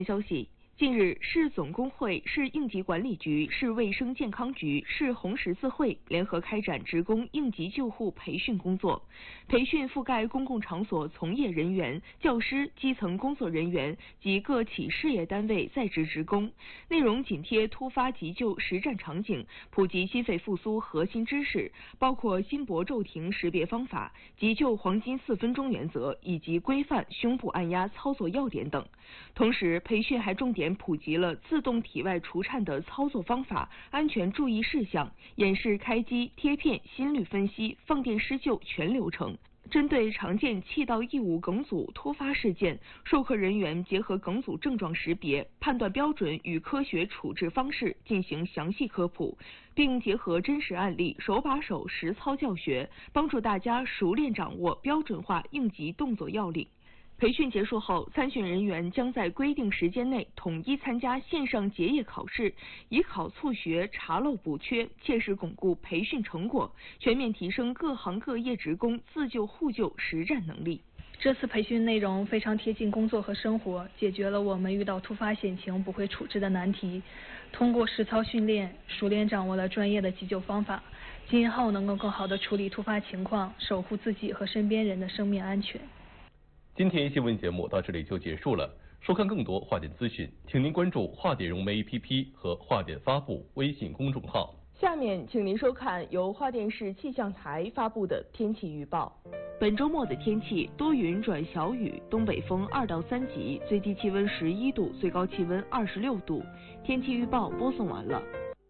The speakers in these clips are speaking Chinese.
消息，近日，市总工会、市应急管理局、市卫生健康局、市红十字会联合开展职工应急救护培训工作。培训覆盖公共场所从业人员、教师、基层工作人员及各企事业单位在职职工，内容紧贴突发急救实战场景，普及心肺复苏核心知识，包括心搏骤停识别方法、急救黄金4分钟原则以及规范胸部按压操作要点等。同时，培训还重点普及了自动体外除颤的操作方法、安全注意事项，演示开机、贴片、心率分析、放电施救全流程。针对常见气道异物梗阻突发事件，授课人员结合梗阻症状识别、判断标准与科学处置方式进行详细科普，并结合真实案例，手把手实操教学，帮助大家熟练掌握标准化应急动作要领。培训结束后，参训人员将在规定时间内统一参加线上结业考试，以考促学、查漏补缺，切实巩固培训成果，全面提升各行各业职工自救互救实战能力。 这次培训内容非常贴近工作和生活，解决了我们遇到突发险情不会处置的难题。通过实操训练，熟练掌握了专业的急救方法，今后能够更好地处理突发情况，守护自己和身边人的生命安全。 今天新闻节目到这里就结束了。收看更多话点资讯，请您关注话点融媒 APP 和话点发布微信公众号。 下面请您收看由华电市气象台发布的天气预报。本周末的天气多云转小雨，东北风2到3级，最低气温11度，最高气温26度。天气预报播送完了。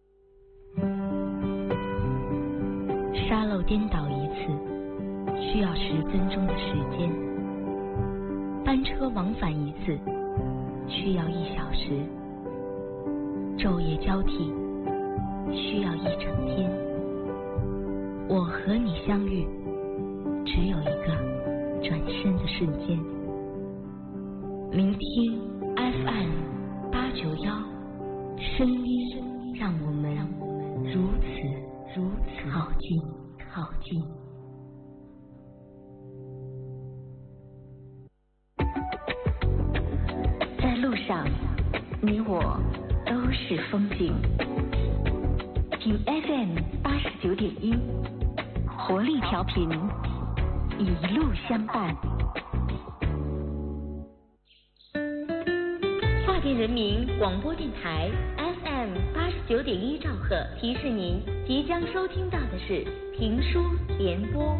沙漏颠倒一次需要10分钟的时间，班车往返一次需要1小时，昼夜交替需要1整天。我和你相遇，只有一个转身的瞬间。聆听 FM891，声音让我们如此靠近。在路上，你我都是风景。听 FM89.1，活力调频，一路相伴。华电人民广播电台 FM89.1兆赫提示您，即将收听到的是评书联播。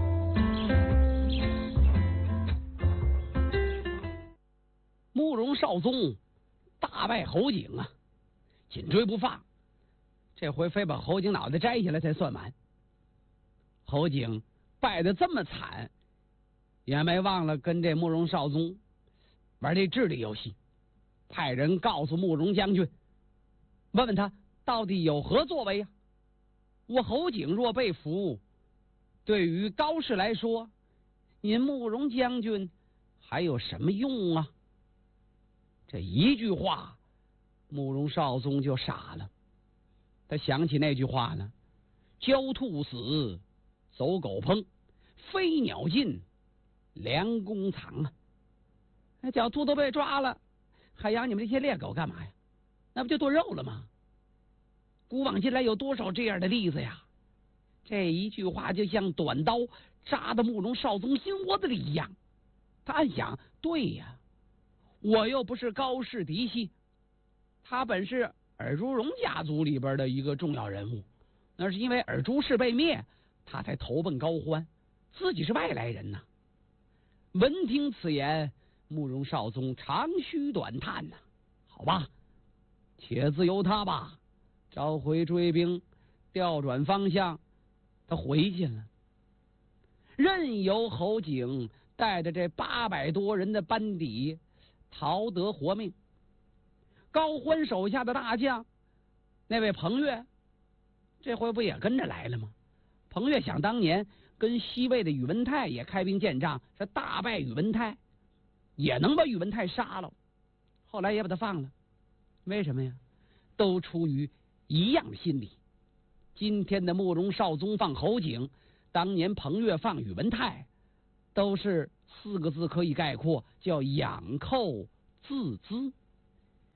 慕容绍宗大败侯景啊，紧追不放，这回非把侯景脑袋摘下来才算完。侯景败得这么惨，也没忘了跟这慕容绍宗玩这智力游戏，派人告诉慕容将军，问问他到底有何作为呀？我侯景若被俘，对于高氏来说，您慕容将军还有什么用啊？这一句话，慕容绍宗就傻了。他想起那句话呢：焦兔死，走狗烹，飞鸟尽，良弓藏啊！那小兔都被抓了，还养你们这些猎狗干嘛呀？那不就剁肉了吗？古往今来有多少这样的例子呀？这一句话就像短刀扎到慕容绍宗心窝子里一样。他暗想：对呀，我又不是高氏嫡系，他本是尔朱荣家族里边的一个重要人物，那是因为尔朱氏被灭，他才投奔高欢，自己是外来人呐。闻听此言，慕容绍宗长吁短叹呐，好吧，且自由他吧，召回追兵，调转方向，他回去了。任由侯景带着这800多人的班底逃得活命。高欢手下的大将那位彭越，这回不也跟着来了吗？彭越想当年跟西魏的宇文泰也开兵见仗，是大败宇文泰，也能把宇文泰杀了，后来也把他放了。为什么呀？都出于一样的心理。今天的慕容绍宗放侯景，当年彭越放宇文泰，都是4个字可以概括，叫养寇自资。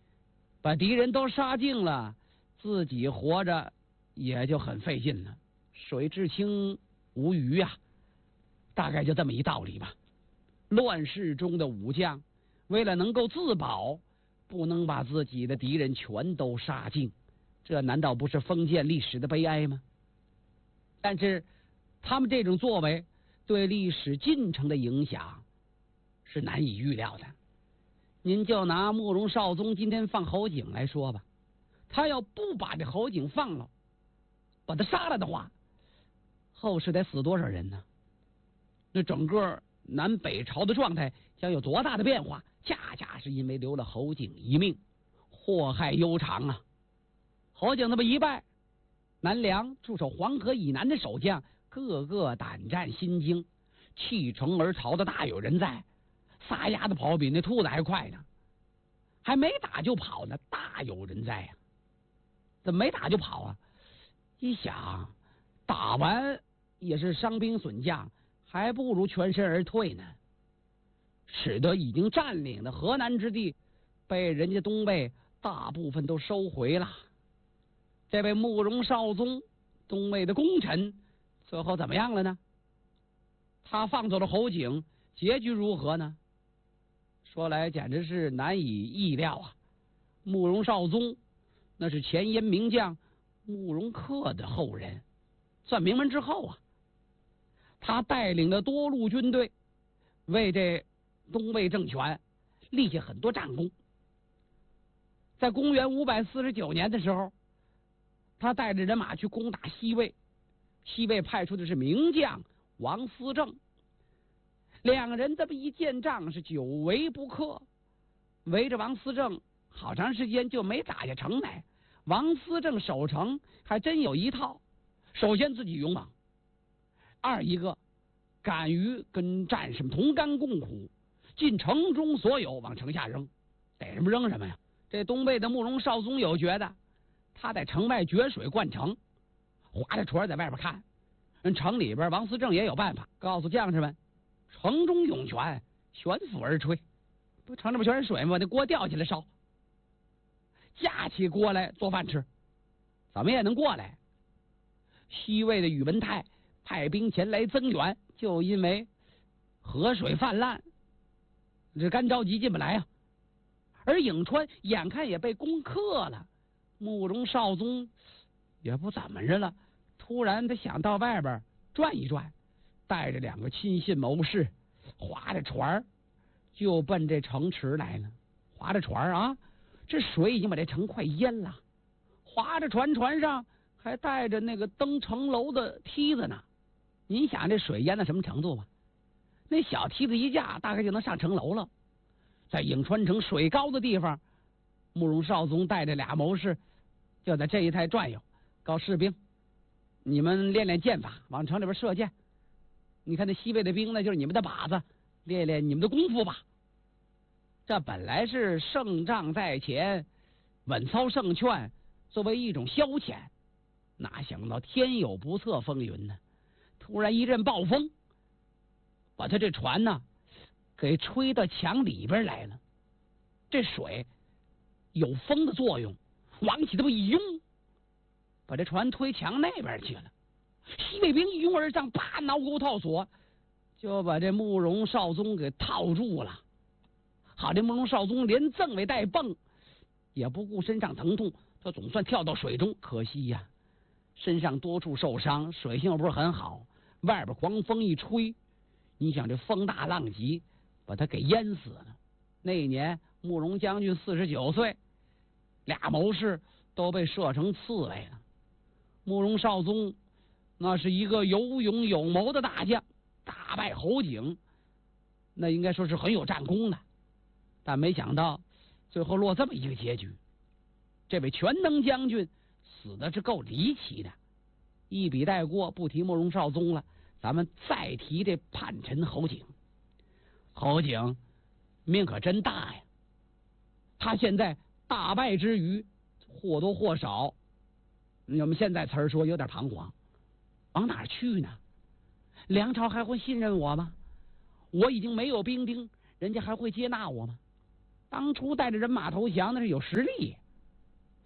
把敌人都杀尽了，自己活着也就很费劲了，水至清无鱼啊，大概就这么一道理吧。乱世中的武将，为了能够自保，不能把自己的敌人全都杀尽，这难道不是封建历史的悲哀吗？但是他们这种作为对历史进程的影响是难以预料的。您就拿慕容绍宗今天放侯景来说吧，他要不把这侯景放了，把他杀了的话，后世得死多少人呢？那整个南北朝的状态将有多大的变化？恰恰是因为留了侯景一命，祸害悠长啊！侯景那么一败，南梁驻守黄河以南的守将个个胆战心惊，弃城而逃的大有人在，撒丫子跑比那兔子还快呢，还没打就跑呢，大有人在呀！怎么没打就跑啊？一想，打完也是伤兵损将，还不如全身而退呢，使得已经占领的河南之地被人家东魏大部分都收回了。这位慕容绍宗，东魏的功臣，最后怎么样了呢？他放走了侯景，结局如何呢？说来简直是难以意料啊！慕容绍宗那是前燕名将慕容恪的后人，算名门之后啊。他带领了多路军队，为这东魏政权立下很多战功。在公元549年的时候，他带着人马去攻打西魏，西魏派出的是名将王思政，两个人这么一见仗是久围不克，围着王思政好长时间就没打下城来。王思政守城还真有一套，首先自己勇猛，二一个敢于跟战士们同甘共苦，尽城中所有往城下扔，逮什么扔什么呀。这东魏的慕容绍宗有觉得，他在城外决水灌城，划着船在外边看。城里边王思政也有办法，告诉将士们，城中涌泉，悬浮而吹，不城里边全是水吗？把那锅吊起来烧，架起锅来做饭吃，怎么也能过来。西魏的宇文泰派兵前来增援，就因为河水泛滥，这干着急进不来啊。而颍川眼看也被攻克了，慕容绍宗也不怎么着了，突然他想到外边转一转，带着两个亲信谋士，划着船就奔这城池来了。划着船啊，这水已经把这城快淹了，划着船，船上还带着那个登城楼的梯子呢。您想这水淹到什么程度吧？那小梯子一架，大概就能上城楼了。在颍川城水高的地方，慕容绍宗带着俩谋士就在这一带转悠，告士兵，你们练练剑法，往城里边射箭。你看那西魏的兵，那就是你们的靶子，练练你们的功夫吧。这本来是胜仗在前，稳操胜券，作为一种消遣，哪想到天有不测风云呢？突然一阵暴风，把他这船呢给吹到墙里边来了。这水有风的作用，往起这么一拥，把这船推墙那边去了。西魏兵一拥而上，啪，挠钩套索，就把这慕容绍宗给套住了。好，这慕容绍宗连锃尾带蹦，也不顾身上疼痛，他总算跳到水中。可惜呀，身上多处受伤，水性又不是很好，外边狂风一吹，你想这风大浪急，把他给淹死了。那一年慕容将军49岁，俩谋士都被射成刺猬了。慕容绍宗那是一个有勇有谋的大将，大败侯景，那应该说是很有战功的。但没想到最后落这么一个结局，这位全能将军死的是够离奇的。一笔带过，不提慕容绍宗了，咱们再提这叛臣侯景。侯景命可真大呀，他现在大败之余，或多或少，我们现在词儿说有点彷徨，往哪儿去呢？梁朝还会信任我吗？我已经没有兵丁，人家还会接纳我吗？当初带着人马投降那是有实力，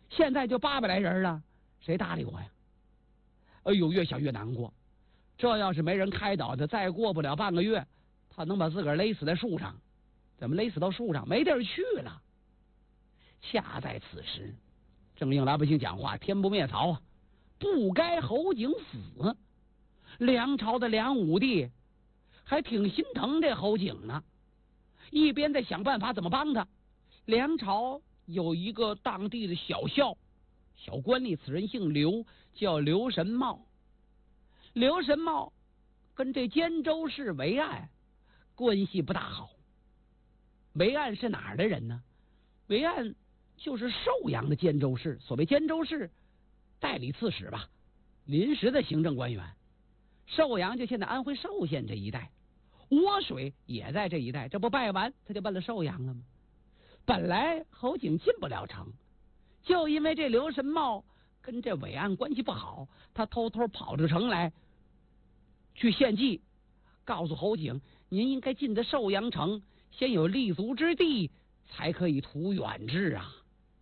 现在就800来人了，谁搭理我呀？哎呦，越想越难过。这要是没人开导他，再过不了半个月，他能把自个儿勒死在树上。怎么勒死到树上？没地儿去了。恰在此时，正应老百姓讲话，天不灭曹啊，不该侯景死。梁朝的梁武帝还挺心疼这侯景呢，一边在想办法怎么帮他。梁朝有一个当地的小校小官吏，此人姓刘，叫刘神茂。刘神茂跟这监州市韦岸关系不大好。韦岸是哪儿的人呢？韦岸就是寿阳的监州市。所谓监州市，代理刺史吧，临时的行政官员。寿阳就现在安徽寿县这一带，涡水也在这一带，这不拜完他就奔了寿阳了吗？本来侯景进不了城，就因为这刘神茂跟这韦岸关系不好，他偷偷跑到城来去献计，告诉侯景，您应该进的寿阳城，先有立足之地，才可以图远志啊。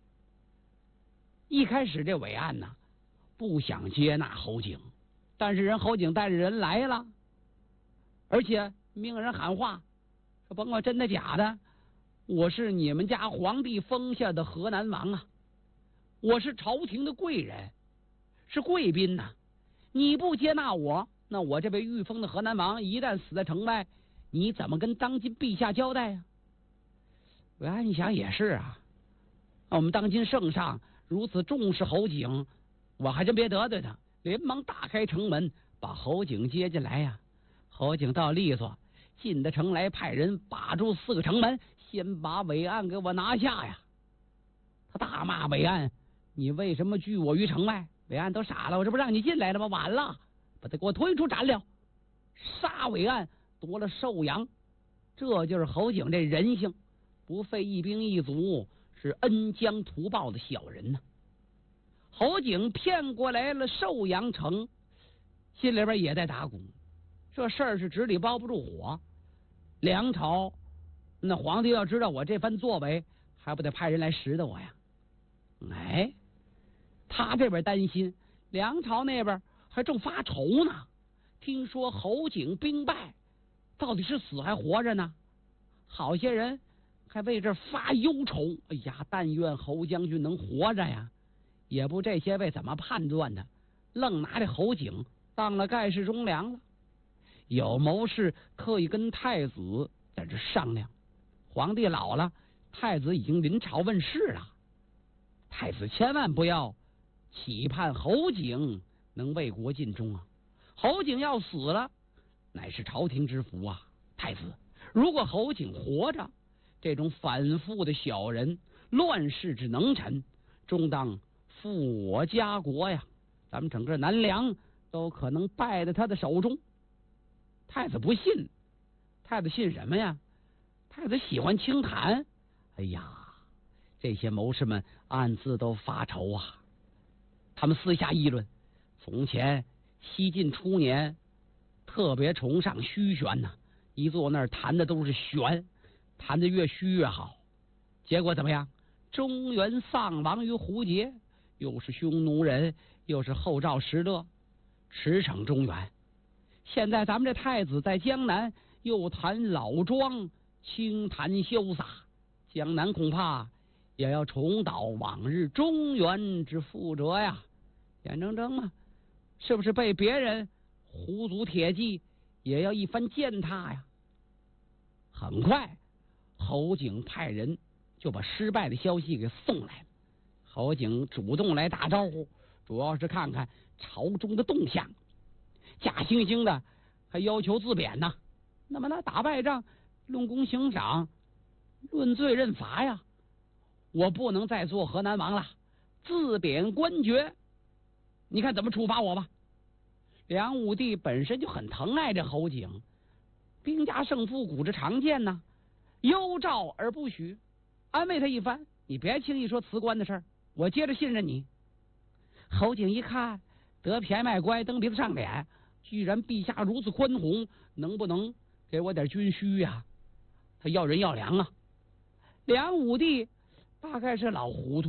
一开始这韦岸呢不想接纳侯景，但是人侯景带着人来了，而且命人喊话说，甭管真的假的，我是你们家皇帝封下的河南王啊，我是朝廷的贵人，是贵宾呐。你不接纳我，那我这位御封的河南王一旦死在城外，你怎么跟当今陛下交代呀？韦岸一想也是啊，我们当今圣上如此重视侯景，我还真别得罪他，连忙打开城门把侯景接进来呀。侯景倒利索，进的城来派人把住4个城门，先把韦岸给我拿下呀。他大骂韦岸，你为什么拒我于城外？韦岸都傻了，我这不让你进来了吗？晚了，把他给我推出斩了，杀韦岸，夺了寿阳。这就是侯景这人性，不费一兵一卒，是恩将图报的小人呢。侯景骗过来了寿阳城，心里边也在打鼓，这事儿是纸里包不住火。梁朝那皇帝要知道我这番作为，还不得派人来识的我呀？哎，他这边担心，梁朝那边还正发愁呢。听说侯景兵败，到底是死还活着呢？好些人还为这发忧愁。哎呀，但愿侯将军能活着呀！也不这些位怎么判断的，愣拿这侯景当了盖世忠良了。有谋士特意跟太子在这商量，皇帝老了，太子已经临朝问世了，太子千万不要期盼侯景能为国尽忠啊！侯景要死了，乃是朝廷之福啊！太子，如果侯景活着，这种反复的小人、乱世之能臣，终当负我家国呀！咱们整个南梁都可能败在他的手中。太子不信，太子信什么呀？太子喜欢清谈。哎呀，这些谋士们暗自都发愁啊。他们私下议论，从前西晋初年特别崇尚虚玄呐，一坐那儿谈的都是玄，谈的越虚越好。结果怎么样？中原丧亡于胡节，又是匈奴人，又是后赵石勒，驰骋中原。现在咱们这太子在江南又谈老庄，轻谈潇洒，江南恐怕也要重蹈往日中原之覆辙呀！眼睁睁嘛，是不是被别人胡足铁骑，也要一番践踏呀？很快，侯景派人就把失败的消息给送来了。侯景主动来打招呼，主要是看看朝中的动向，假惺惺的还要求自贬呢。那么他打败仗，论功行赏，论罪认罚呀！我不能再做河南王了，自贬官爵。你看怎么处罚我吧？梁武帝本身就很疼爱这侯景，兵家胜负古之常见呐，忧诏而不许，安慰他一番，你别轻易说辞官的事儿，我接着信任你。侯景一看得便宜卖乖，蹬鼻子上脸，居然陛下如此宽宏，能不能给我点军需呀？他要人要粮啊！梁武帝大概是老糊涂。